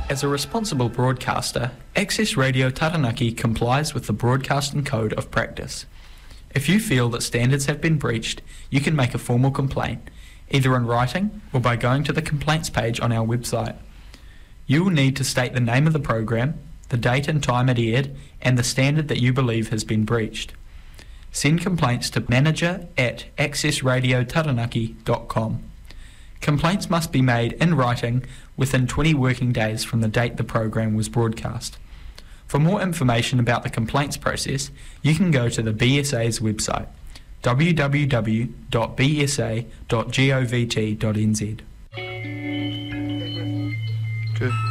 As a responsible broadcaster, Access Radio Taranaki complies with the Broadcasting Code of Practice. If you feel that standards have been breached, you can make a formal complaint, either in writing or by going to the complaints page on our website. You will need to state the name of the program, the date and time it aired, and the standard that you believe has been breached. Send complaints to manager@accessradiotaranaki.com. Complaints must be made in writing within 20 working days from the date the program was broadcast. For more information about the complaints process, you can go to the BSA's website, www.bsa.govt.nz. Good.